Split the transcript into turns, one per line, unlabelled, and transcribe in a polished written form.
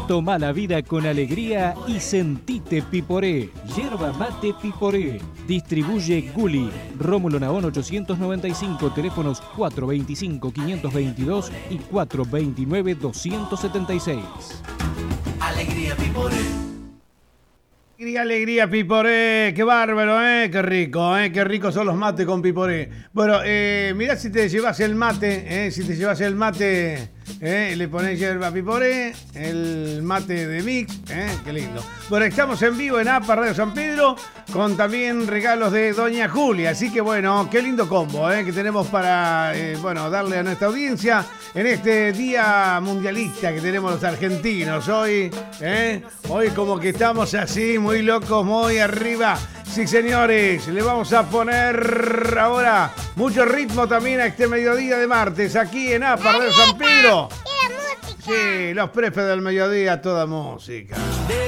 Toma la vida con alegría y sentite Piporé. Yerba mate Piporé. Distribuye Guli. Rómulo Nahón 895, teléfonos 425-522 y 429-276.
Alegría Piporé.
Alegría, Piporé, qué bárbaro, qué rico son los mates con Piporé. Bueno, mirá si te llevas el mate, le ponés yerba Piporé, el mate de mix, qué lindo. Bueno, estamos en vivo en APA Radio San Pedro con también regalos de Doña Julia, así que bueno, qué lindo combo, que tenemos para, darle a nuestra audiencia en este día mundialista que tenemos los argentinos hoy, hoy como que estamos así, muy locos, muy arriba. Sí, señores, le vamos a poner ahora mucho ritmo también a este mediodía de martes aquí en APA Radio San Pedro. Sí, los prefes del mediodía, toda música.